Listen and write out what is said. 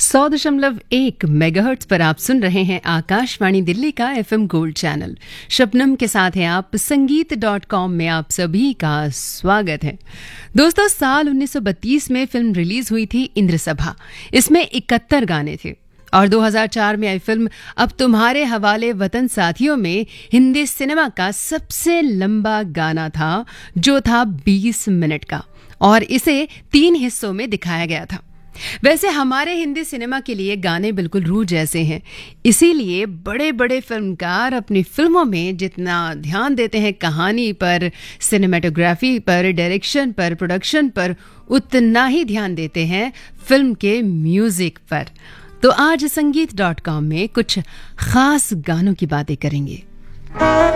100.1 megahertz पर आप सुन रहे हैं आकाशवाणी दिल्ली का एफएम गोल्ड चैनल। शबनम के साथ हैं आप। संगीत.com में आप सभी का स्वागत है। दोस्तों, साल 1932 में फिल्म रिलीज हुई थी इंद्रसभा। इसमें 71 गाने थे और 2004 में आई फिल्म अब तुम्हारे हवाले वतन साथियों में हिंदी सिनेमा का सबसे लंबा गाना था, जो था 20 मिनट का, और इसे 3 हिस्सों में दिखाया गया था। वैसे हमारे हिंदी सिनेमा के लिए गाने बिल्कुल रूह जैसे हैं, इसीलिए बड़े बड़े फिल्मकार अपनी फिल्मों में जितना ध्यान देते हैं कहानी पर, सिनेमेटोग्राफी पर, डायरेक्शन पर, प्रोडक्शन पर, उतना ही ध्यान देते हैं फिल्म के म्यूजिक पर। तो आज संगीत.com में कुछ खास गानों की बातें करेंगे।